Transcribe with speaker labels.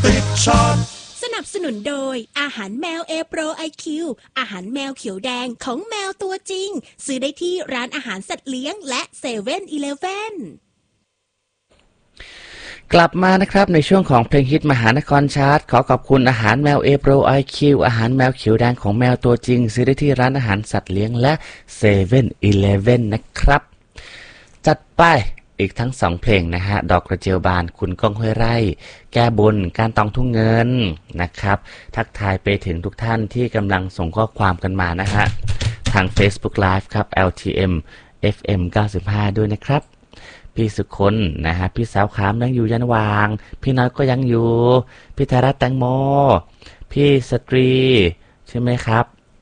Speaker 1: ติดช็อต
Speaker 2: สนับสนุนโดยอาหารแมวเอโปรไอคิวอาหารแมวเขียวแดงของแมวตัวจริงซื้อได้ที่ร้านอาหารสัตว์เลี้ยงและเซเว่นอีเลฟเว่น
Speaker 3: กลับมานะครับในช่วงของเพลงฮิตมหานครชาร์ตขอขอบคุณอาหารแมวเอโปรไอคิวอาหารแมวเขียวแดงของแมวตัวจริงซื้อได้ที่ร้านอาหารสัตว์เลี้ยงและเซเว่นอีเลฟเว่นนะครับจัดไปอีกทั้ง2เพลงนะฮะดอกกระเจียวบานคุณก้องห้วยไร่แก้บนการตองทุ่งเงินนะครับทักทายไปถึงทุกท่านที่กำลังส่งข้อความกันมานะฮะทาง Facebook Live ครับ LTM FM 95ด้วยนะครับพี่สุคนนะฮะพี่สาวขามยังอยู่ยันวางพี่น้อยก็ยังอยู่พี่ธารัตน์แตงโมพี่สตรีใช่ไหมครับ